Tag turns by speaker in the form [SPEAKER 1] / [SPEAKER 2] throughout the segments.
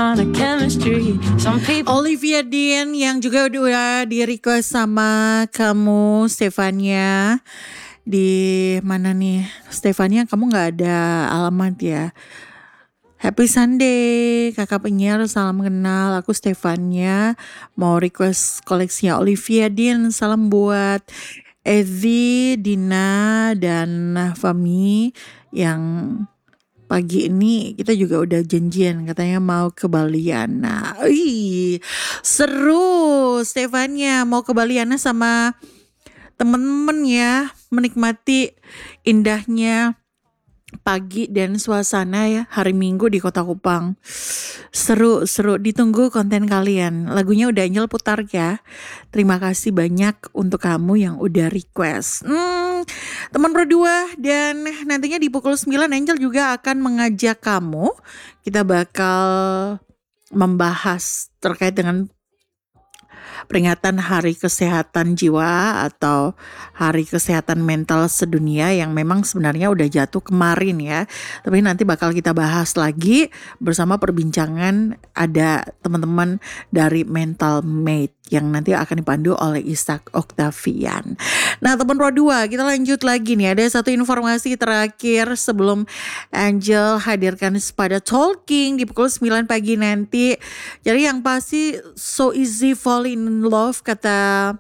[SPEAKER 1] kind of chemistry. Some people
[SPEAKER 2] Olivia Dean yang juga udah di request sama kamu Stefania. Di mana nih Stefania, kamu gak ada alamat ya. Happy Sunday kakak penyiar, salam kenal. Aku Stefania, mau request koleksinya Olivia Dean. Salam buat Evi, Dina, dan Fami yang pagi ini kita juga udah janjian katanya mau ke Baliana. Seru Stefania mau ke Baliana sama temen-temen ya, menikmati indahnya pagi dan suasana ya hari Minggu di Kota Kupang. Seru, ditunggu konten kalian. Lagunya udah Angel putar ya. Terima kasih banyak untuk kamu yang udah request. Teman berdua, dan nantinya di pukul 9 Angel juga akan mengajak kamu. Kita bakal membahas terkait dengan peringatan Hari Kesehatan Jiwa atau Hari Kesehatan Mental Sedunia yang memang sebenarnya udah jatuh kemarin ya. Tapi nanti bakal kita bahas lagi bersama perbincangan ada teman-teman dari Mental Mate yang nanti akan dipandu oleh Ishak Octavian. Nah teman Pro 2, kita lanjut lagi nih. Ada satu informasi terakhir sebelum Angel hadirkan pada Talking di pukul 9 pagi nanti. Jadi yang pasti so easy fall in love kata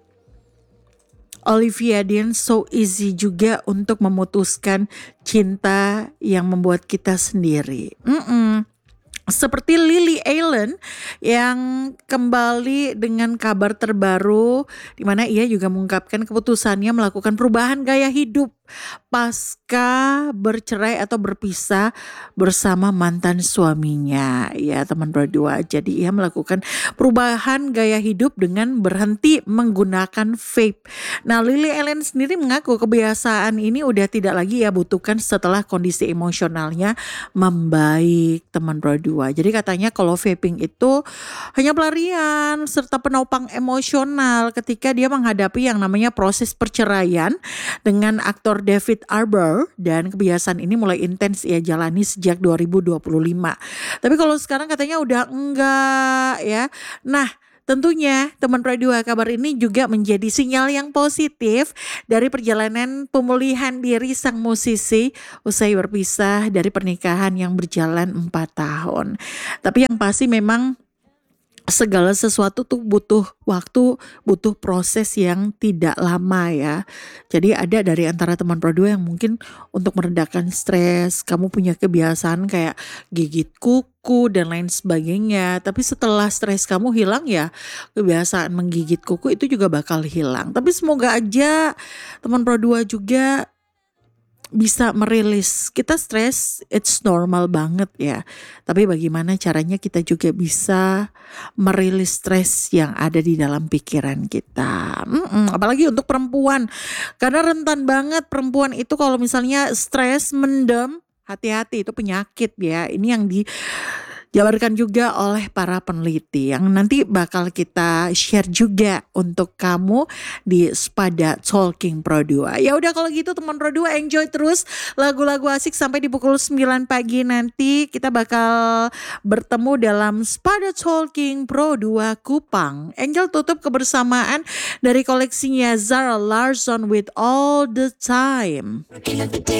[SPEAKER 2] Olivia Dean, so easy juga untuk memutuskan cinta yang membuat kita sendiri. Seperti Lily Allen yang kembali dengan kabar terbaru di mana ia juga mengungkapkan keputusannya melakukan perubahan gaya hidup pasca bercerai atau berpisah bersama mantan suaminya. Ya teman berdua, jadi ia melakukan perubahan gaya hidup dengan berhenti menggunakan vape. Nah Lily Allen sendiri mengaku kebiasaan ini udah tidak lagi ia butuhkan setelah kondisi emosionalnya membaik teman berdua. Jadi katanya kalau vaping itu hanya pelarian serta penopang emosional ketika dia menghadapi yang namanya proses perceraian dengan aktor David Harbour, dan kebiasaan ini mulai intens ia jalani sejak 2025. Tapi kalau sekarang katanya udah enggak ya. Nah tentunya teman Radio kabar ini juga menjadi sinyal yang positif dari perjalanan pemulihan diri sang musisi usai berpisah dari pernikahan yang berjalan 4 tahun. Tapi yang pasti memang segala sesuatu tuh butuh waktu, butuh proses yang tidak lama ya. Jadi ada dari antara teman Pro 2 yang mungkin untuk meredakan stres, kamu punya kebiasaan kayak gigit kuku dan lain sebagainya. Tapi setelah stres kamu hilang ya, kebiasaan menggigit kuku itu juga bakal hilang. Tapi semoga aja teman Pro 2 juga bisa merilis. Kita stres, it's normal banget ya. Tapi bagaimana caranya kita juga bisa merilis stres yang ada di dalam pikiran kita. Apalagi untuk perempuan, karena rentan banget perempuan itu kalau misalnya stres, mendem, hati-hati itu penyakit ya. Ini yang dijabarkan juga oleh para peneliti yang nanti bakal kita share juga untuk kamu di Spada Talking Pro 2. Ya udah kalau gitu teman Pro 2 enjoy terus lagu-lagu asik sampai di pukul 9 pagi nanti kita bakal bertemu dalam Spada Talking Pro 2 Kupang. Angel tutup kebersamaan dari koleksinya Zara Larsson with All the Time.